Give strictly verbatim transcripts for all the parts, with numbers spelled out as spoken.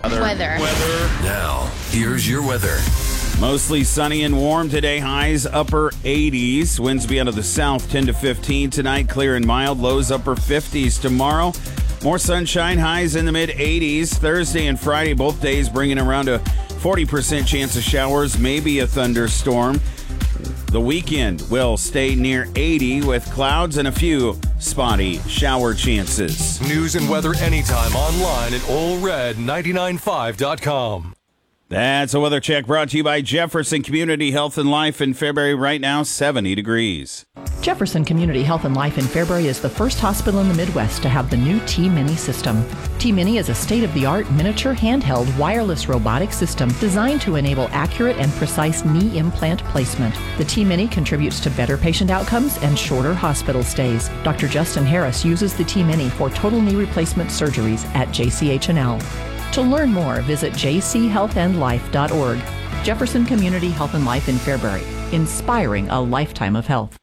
Weather. Weather. Weather. Now, here's your weather. Mostly sunny and warm today. Highs upper eighties. Winds be out of the south ten to fifteen. Tonight, clear and mild. Lows upper fifties. Tomorrow, more sunshine. Highs in the mid eighties. Thursday and Friday, both days bringing around a forty percent chance of showers. Maybe a thunderstorm. The weekend will stay near eighty with clouds and a few spotty shower chances. News and weather anytime online at Ole Red ninety-nine five dot com. That's a weather check brought to you by Jefferson Community Health and Life in Fairbury. Right now, seventy degrees. Jefferson Community Health and Life in Fairbury is the first hospital in the Midwest to have the new T-Mini system. T-Mini is a state-of-the-art miniature handheld wireless robotic system designed to enable accurate and precise knee implant placement. The T-Mini contributes to better patient outcomes and shorter hospital stays. Doctor Justin Harris uses the T-Mini for total knee replacement surgeries at J C H N L. To learn more, visit j c health and life dot org. Jefferson Community Health and Life in Fairbury, inspiring a lifetime of health.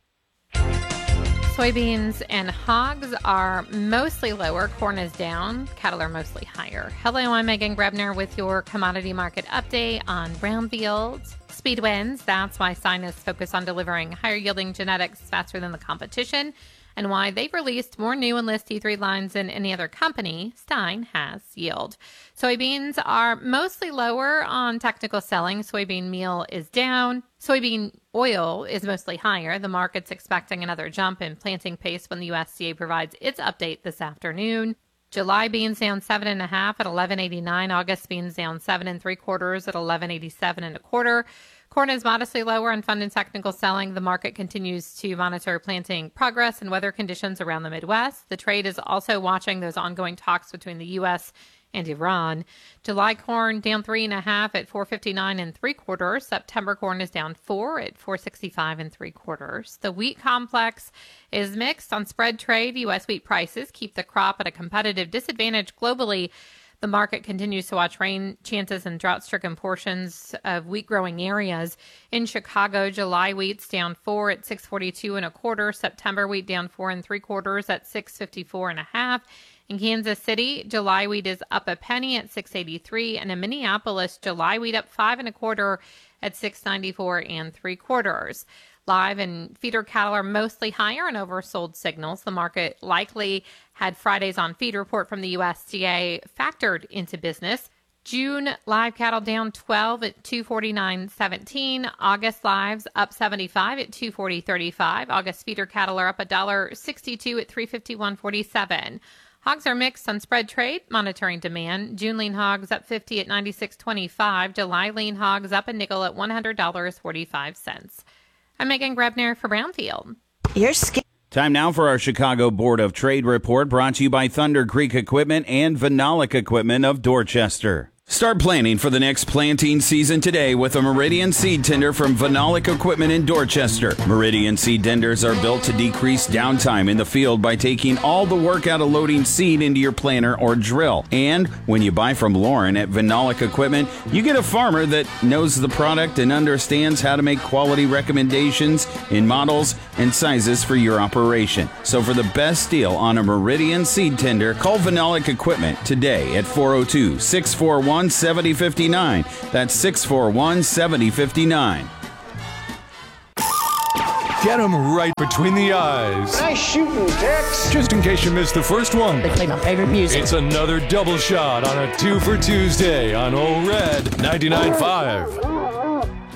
Soybeans and hogs are mostly lower. Corn is down. Cattle are mostly higher. Hello, I'm Megan Grebner with your commodity market update on brownfields. Speed wins. That's why scientists focus on delivering higher yielding genetics faster than the competition, and why they've released more new Enlist T three lines than any other company. Stein has yield. Soybeans are mostly lower on technical selling. Soybean meal is down. Soybean oil is mostly higher. The market's expecting another jump in planting pace when the U S D A provides its update this afternoon. July beans down seven and a half at eleven eighty-nine. August beans down seven and three quarters at eleven eighty-seven and a quarter. Corn is modestly lower on fund and technical selling. The market continues to monitor planting progress and weather conditions around the Midwest. The trade is also watching those ongoing talks between the U S and Iran. July corn down three and a half at four fifty-nine and three quarters. September corn is down four at four sixty-five and three quarters. The wheat complex is mixed on spread trade. U S wheat prices keep the crop at a competitive disadvantage globally. The market continues to watch rain chances in drought-stricken portions of wheat-growing areas. In Chicago, July wheat's down four at six forty-two and a quarter. September wheat down four and three quarters at six fifty-four and a half. In Kansas City, July wheat is up a penny at six eighty-three, and in Minneapolis, July wheat up five and a quarter at six ninety-four and three quarters. Live and feeder cattle are mostly higher and oversold signals. The market likely had Friday's on feed report from the U S D A factored into business. June live cattle down twelve at two forty-nine seventeen. August lives up seventy-five at two forty thirty-five. August feeder cattle are up one dollar sixty-two at three fifty-one forty-seven. Hogs are mixed on spread trade, monitoring demand. June lean hogs up fifty at ninety-six twenty-five. July lean hogs up a nickel at one hundred dollars and forty-five cents. I'm Megan Grebner for Brownfield. You're scared. Time now for our Chicago Board of Trade report, brought to you by Thunder Creek Equipment and Vinolic Equipment of Dorchester. Start planning for the next planting season today with a Meridian seed tender from Vinolic Equipment in Dorchester. Meridian seed tenders are built to decrease downtime in the field by taking all the work out of loading seed into your planter or drill. And when you buy from Lauren at Vinolic Equipment, you get a farmer that knows the product and understands how to make quality recommendations in models and sizes for your operation. So for the best deal on a Meridian seed tender, call Vinolic Equipment today at four oh two, six four one, seven oh five nine. That's six four one, seven oh five nine. Get them right between the eyes. Nice shooting, Tex. Just in case you missed the first one. They play my favorite music. It's another double shot on a two for Tuesday on Ole Red ninety-nine point five.